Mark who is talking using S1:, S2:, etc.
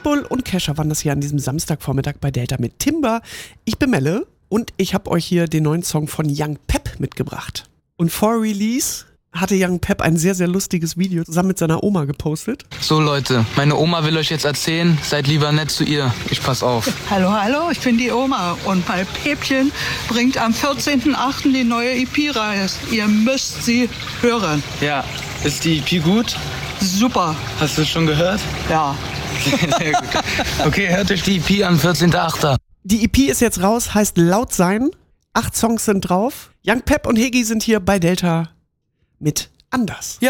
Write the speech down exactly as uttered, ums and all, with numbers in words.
S1: Pitbull und Kesha waren das hier an diesem Samstagvormittag bei Delta mit Timber. Ich bin Melle und ich habe euch hier den neuen Song von Young Pep mitgebracht. Und vor Release hatte Young Pep ein sehr, sehr lustiges Video zusammen mit seiner Oma gepostet.
S2: So Leute, meine Oma will euch jetzt erzählen, seid lieber nett zu ihr. Ich pass auf.
S3: Hallo, hallo, ich bin die Oma und mein Päbchen bringt am vierzehnten achten die neue E P raus. Ihr müsst sie hören.
S2: Ja, ist die E P gut?
S3: Super.
S2: Hast du es schon gehört?
S3: Ja.
S2: Sehr gut. Okay, hört euch die E P an, vierzehnten achten
S1: Die E P ist jetzt raus, heißt Laut sein. Acht Songs sind drauf. Young Pep und Hegi sind hier bei Delta mit Anders.
S2: Ja.